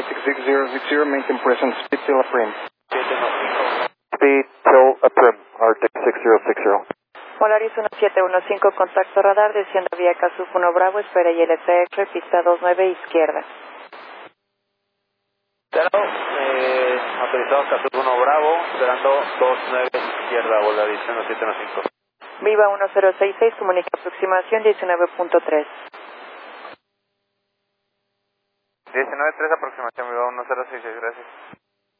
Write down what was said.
6060, maintain present, speed till aprim. Speed till aprim, Arctic 6060. Polaris 1715, contacto radar, desciendo vía Casuf 1 Bravo, espera y LTX, pista 29 izquierda. Autorizado Casuf 1 Bravo, esperando 29 izquierda, Polaris 1715. Viva 1066, comunica aproximación 19.3. 19.3, aproximación, Viva 1066, gracias.